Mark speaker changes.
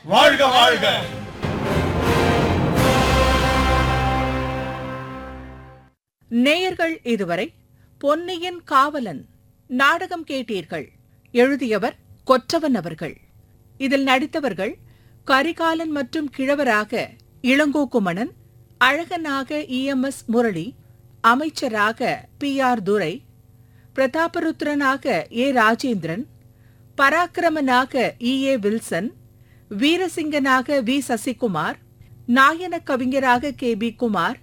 Speaker 1: வாழ்க வாழ்க.
Speaker 2: நேயர்கள் இதுவரை பொன்னியின் காவலன் நாடகம் கேட்டீர்கள். எழுதியவர் கொற்றவன் அவர்கள். இதில் நடித்தவர்கள் கரிகாலன் மற்றும் கிழவராக இளங்கோ குமணன், அழகனாக EMS முரளி, அமைச்சராக PR Durai, பிரதாபருத்ரனாக A Rajendran, பராக்கிரமனாக EA Wilson, வீரசிங்கனாக V Sasikumar, நாயன கவிஞராக KB Kumar,